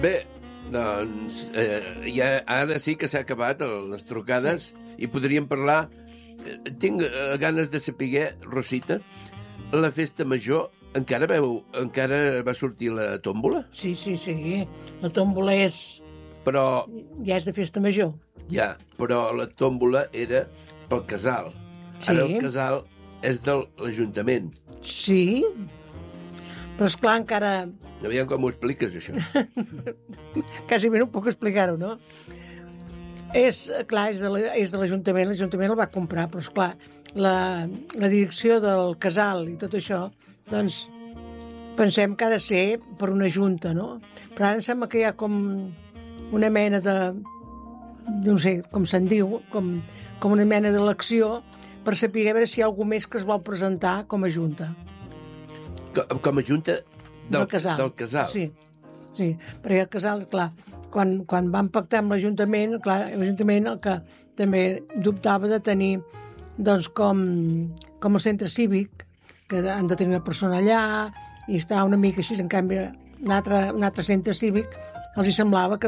Bé, doncs, ara sí que s'ha acabat les trucades i podríem parlar. Tinc ganes de saber, Rosita, la festa major, encara va sortir la tòmbola? Sí. La tòmbola ja és de festa major. Ja, però la tòmbola era pel casal. Sí. Ara el casal és de l'Ajuntament. Sí, però esclar encara... Aviam com ho expliques, això. Quasi bé no puc explicar-ho, no? És de l'Ajuntament, l'Ajuntament el va comprar, però esclar, la direcció del casal i tot això, doncs pensem que ha de ser per una junta, no? Però ara em sembla que hi ha com una mena de... no sé com se'n diu, com una mena d'elecció per saber a veure si hi ha algú més que es vol presentar com a junta. Com a junta del casal? Sí, perquè el casal, clar, quan van pactar amb l'Ajuntament, clar, l'Ajuntament el que també dubtava de tenir, doncs, com el centre cívic, que han de tenir una persona allà, i està una mica així, en canvi, un altre centre cívic, els hi semblava que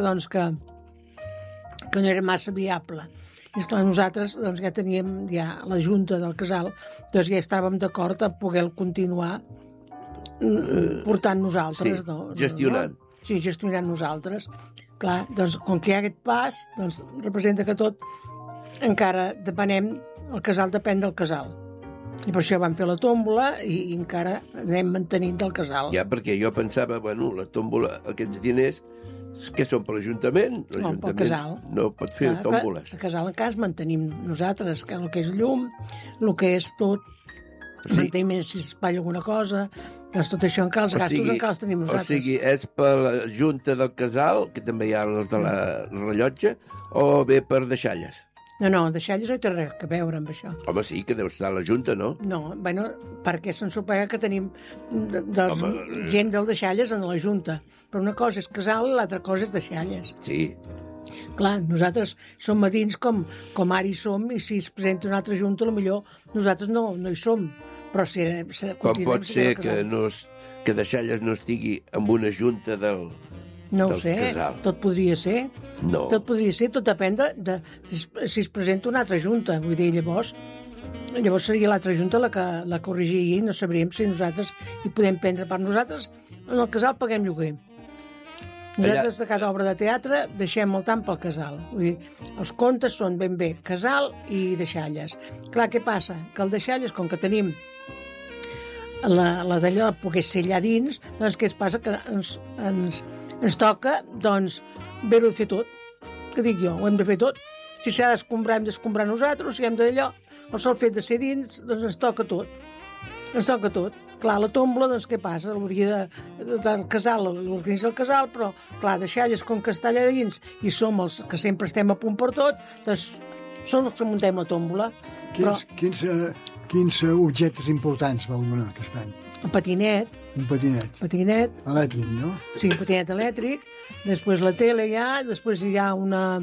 no era massa viable. I esclar, nosaltres doncs, ja teníem la junta del casal, doncs ja estàvem d'acord a poder continuar portant nosaltres. Sí, gestionant. Sí, gestionant nosaltres. Clar, doncs, com que hi ha aquest pas, doncs representa que tot encara depenem, el casal depèn del casal. I per això vam fer la tòmbola i encara anem mantenint del casal. Ja, perquè jo pensava, la tòmbola, aquests diners, que són per l'Ajuntament? No, pel casal. No pot fer tòmboles. El casal encara es mantenim nosaltres, que el que és llum, el que és tot, manteniment si s'espatlla alguna cosa, doncs tot això encara els gastos encara els tenim nosaltres. O sigui, és per la Junta del Casal, que també hi ha els de la rellotge, o bé per deixalles? No, deixalles no hi té res a veure amb això. Home, sí, que deu estar a la Junta, no? No, perquè se'n supega que tenim gent del deixalles en la Junta. Però una cosa és casal i l'altra cosa és deixalles. Sí. Clar, nosaltres som a dins com ara hi som, i si es presenta una altra junta, potser nosaltres no hi som. Però si com pot ser que deixalles no estigui amb una junta del no ho sé, casal? Tot podria ser. No. Tot podria ser, tot depèn de si es presenta una altra junta. Vull dir, llavors seria l'altra junta la que corregiria i no sabríem si nosaltres hi podem prendre part. Nosaltres en el casal paguem lloguer. Nosaltres de cada obra de teatre deixem el tant pel casal. Vull dir, els comptes són ben bé casal i deixalles. Clar, què passa? Que el deixalles, com que tenim la d'allò de poder ser allà dins, doncs què es passa? Que ens toca, doncs, haver-ho de fer tot. Què dic jo? Ho hem de fer tot. Si s'ha d'escombrar, hem d'escombrar nosaltres, si hem d'allò, el sol fet de ser dins, doncs ens toca tot. Ens toca tot. Clar, la tòmbola, doncs què passa? L'hauria del casal, l'organitza el casal, però, clar, deixalles com que està allà dins i som els que sempre estem a punt per tot, doncs som els que muntem la tòmbola. Quins objectes importants vau donar aquest any? Un patinet. Un patinet. Patinet. Elèctric, no? Sí, un patinet elèctric. Després la tele després hi ha una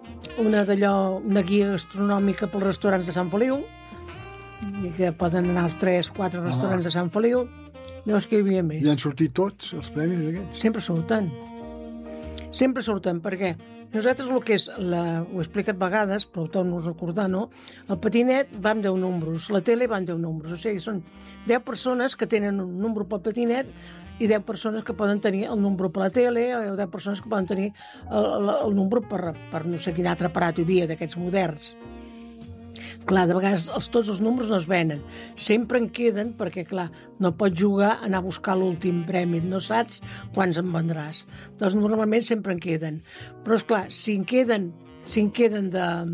guia gastronòmica pels restaurants de Sant Feliu, que poden anar als 3-4 restaurants de Sant Feliu. Llavors que hi havia més. I han sortit tots els premis aquests? Sempre surten, perquè nosaltres el que és, ho he explicat vegades, però ho torno a recordar, no? El patinet va amb 10 números, la tele va amb 10 números, o sigui, són 10 persones que tenen un número pel patinet i 10 persones que poden tenir el número per la tele, o 10 persones que poden tenir el número per no sé quin altre aparat hi havia d'aquests moderns. Clar, de vegades tots els números no es venen. Sempre en queden, perquè, clar, no pots jugar a anar a buscar l'últim premi. No saps quants en vendràs. Doncs normalment sempre en queden. Però, esclar, si en queden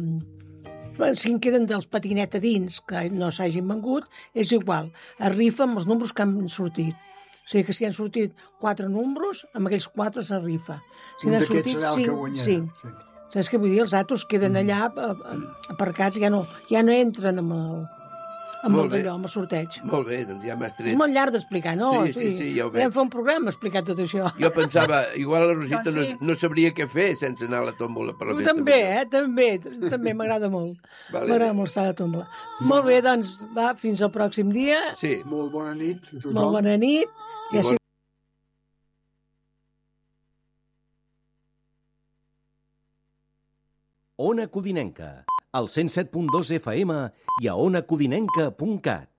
dels patinet a dins que no s'hagin vengut, és igual. Es rifa amb els números que han sortit. O sigui que si han sortit 4 números, amb aquells 4 es rifa. Si un d'aquests serà el que guanyarà. Sí. Saps què vull dir? Els altres queden allà aparcats, ja no entren amb el sorteig. Molt bé, doncs ja m'has tret. És molt llarg d'explicar, no? Sí, ja ho veig. Vam fer un programa explicar tot això. Jo pensava, igual la Rosita no sabria què fer sense anar a la tòmbola per la festa. També m'agrada molt. M'agrada molt estar a la tòmbola. Molt bé, doncs, va, fins al pròxim dia. Sí. Molt bona nit a tothom. Molt bona nit. Ona Codinenca, al 107.2 FM i a onacodinenca.cat.